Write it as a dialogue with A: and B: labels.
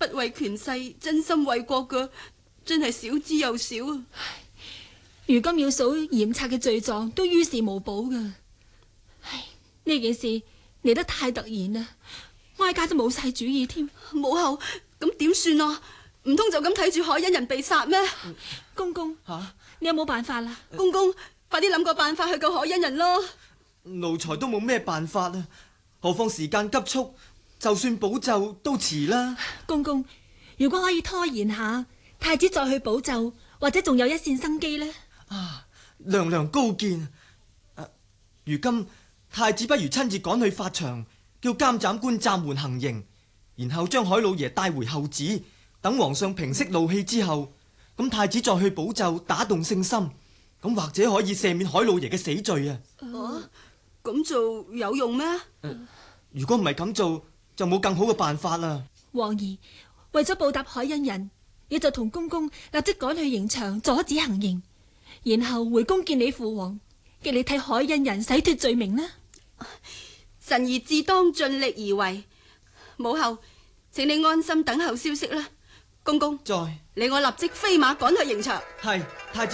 A: 不為權勢，真心為國嘅，真係少之又少啊！
B: 如今要數嚴察嘅罪狀，都於事無補噶。唉，呢件事嚟得太突然啦，哀家都冇晒主意添。
A: 母后，咁點算啊？唔通就咁睇住海欣人被殺咩？
B: 公公，你有冇辦法啦？
A: 公公，快啲諗個辦法去救海欣人咯！
C: 奴才都冇咩辦法啊，何況時間急促，就算補奏都遲啦。
B: 公公，如果可以拖延下，太子再去補奏，或者仲有一線生機呢？
C: 娘娘高見。如今太子不如親自趕去法場，叫監斬官暫緩行刑，然後將海老爺帶回後旨，等皇上平息怒氣之後，咁太子再去補奏，打動聖心，咁或者可以赦免海老爺嘅死罪啊！
A: 咁做有用咩？
C: 如果唔係咁做，就冇更好嘅辦法啦。
B: 王兒為咗報答海欣人，你就同公公立即趕去刑場阻止行刑，然後回宮見你父王，叫你替海欣人洗脫罪名啦。
A: 臣兒自當盡力而為。母后，請你安心等候消息啦。公公，
C: 在，
A: 你我立即飛馬趕去刑場。
C: 係太子。